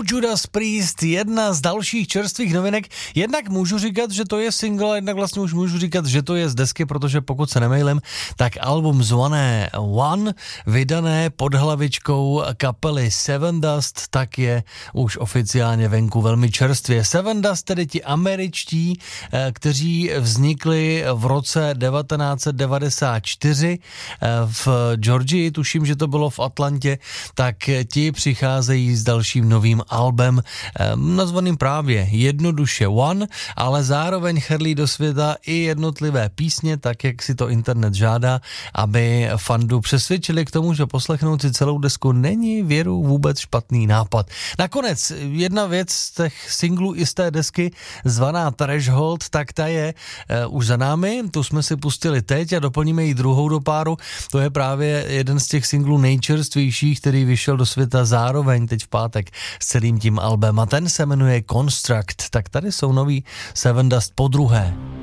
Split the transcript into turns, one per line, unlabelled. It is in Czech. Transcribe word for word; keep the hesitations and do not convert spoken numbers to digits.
Judas Priest, jedna z dalších čerstvých novinek. Jednak můžu říkat, že to je single, a jednak vlastně už můžu říkat, že to je z desky, protože pokud se nemejlím, tak album zvané One, vydané pod hlavičkou kapely Sevendust, tak je už oficiálně venku velmi čerstvě. Sevendust, tedy ti američtí, kteří vznikli v roce devatenáct set devadesát čtyři v Georgii, tuším, že to bylo v Atlantě, tak ti přicházejí s dalším novým albem, nazvaným právě jednoduše One, ale zároveň chrlí do světa i jednotlivé písně, tak jak si to internet žádá, aby fandu přesvědčili k tomu, že poslechnout si celou desku není věru vůbec špatný nápad. Nakonec jedna věc z těch singlů i z té desky zvaná Threshold, tak ta je uh, už za námi, tu jsme si pustili teď a doplníme ji druhou do páru. To je právě jeden z těch singlů nejčerstvějších, který vyšel do světa zároveň teď v pátek s celým tím albem a ten se jmenuje Construct. Tak tady jsou nový Sevendust po druhé.